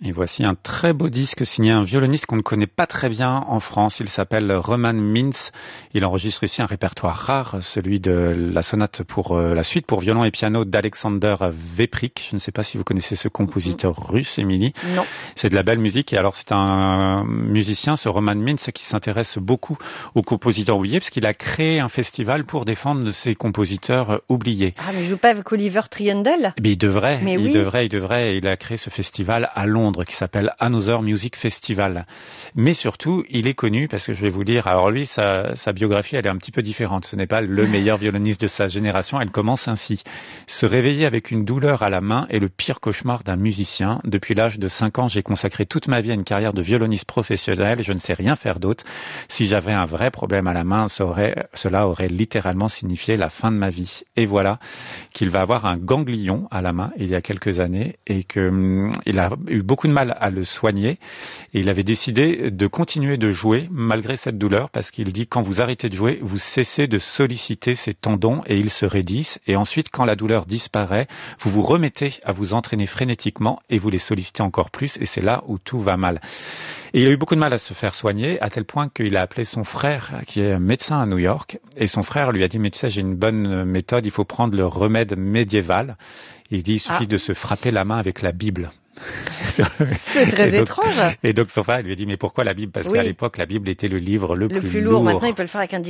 Et voici un très beau disque signé un violoniste qu'on ne connaît pas très bien en France. Il s'appelle Roman Mintz. Il enregistre ici un répertoire rare, celui de la sonate pour la suite pour violon et piano d'Alexander Veprik. Je ne sais pas si vous connaissez ce compositeur russe, Émilie. Non. C'est de la belle musique. Et alors, c'est un musicien, ce Roman Mintz, qui s'intéresse beaucoup aux compositeurs oubliés, parce qu'il a créé un festival pour défendre ces compositeurs oubliés. Ah, mais il joue pas avec Oliver Triendel? Mais il devrait. Oui. Il devrait. Il a créé ce festival à Londres qui s'appelle Another Music Festival. Mais surtout, il est connu parce que je vais vous dire, alors lui, sa biographie, elle est un petit peu différente. Ce n'est pas le meilleur violoniste de sa génération. Elle commence ainsi. Se réveiller avec une douleur à la main est le pire cauchemar d'un musicien. Depuis l'âge de 5 ans, j'ai consacré toute ma vie à une carrière de violoniste professionnel. Je ne sais rien faire d'autre. Si j'avais un vrai problème à la main, cela aurait littéralement signifié la fin de ma vie. Et voilà qu'il va avoir un ganglion à la main il y a quelques années et qu'il a eu beaucoup de mal à le soigner et il avait décidé de continuer de jouer malgré cette douleur parce qu'il dit quand vous arrêtez de jouer, vous cessez de solliciter ces tendons et ils se raidissent et ensuite quand la douleur disparaît, vous vous remettez à vous entraîner frénétiquement et vous les sollicitez encore plus et c'est là où tout va mal. Et il a eu beaucoup de mal à se faire soigner, à tel point qu'il a appelé son frère, qui est médecin à New York, et son frère lui a dit, mais tu sais, j'ai une bonne méthode, il faut prendre le remède médiéval. Il dit, il suffit de se frapper la main avec la Bible. C'est très étrange. Et donc son frère lui a dit, mais pourquoi la Bible? Parce qu'à l'époque, la Bible était le livre le plus lourd. Maintenant, il peut le faire avec un